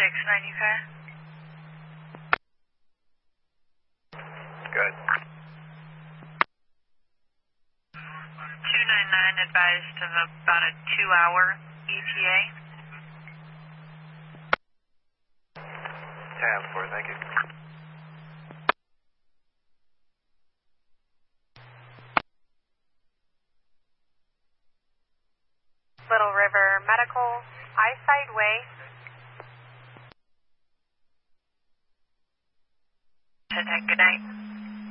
UK. Good. 299 advised of about a 2-hour ETA. 10-4, thank you. Little River Medical, Eyesight Way. Good night.